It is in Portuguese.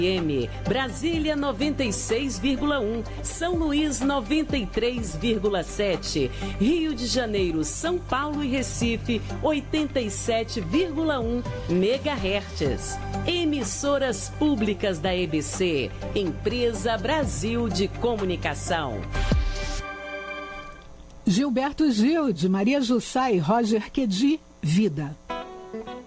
Brasília 96,1, São Luís 93,7, Rio de Janeiro, São Paulo e Recife 87,1 MHz. Emissoras públicas da EBC, Empresa Brasil de Comunicação. Gilberto Gil, de Maria Jussá e Roger Quedi, Vida.